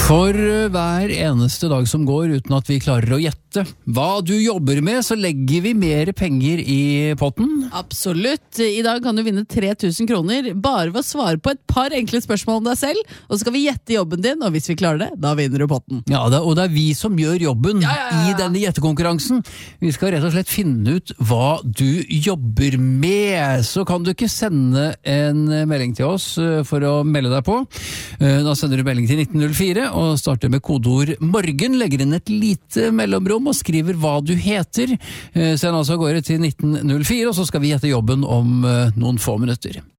For hver eneste dag som går uten at vi klarer å gjette hva du jobber med, så legger vi mer penger i potten. Absolutt. I dag kan du vinne 3000 kroner bare ved å svare på et par enkle spørsmål om deg selv, og så skal vi gjette jobben din, og hvis vi klarer det, da vinner du potten. Ja, og det er vi som gjør jobben i denne gjettekonkurransen. Vi skal rett og slett finne ut hva du jobber med. Så kan du ikke sende en melding til oss for å melde deg på. Da sender du melding til 1904 og starter med kodeord morgen, legger inn et lite mellomrom og skriver hva du heter. Send altså av gårde til 1904, og så skal vi gjette jobben om noen få minutter.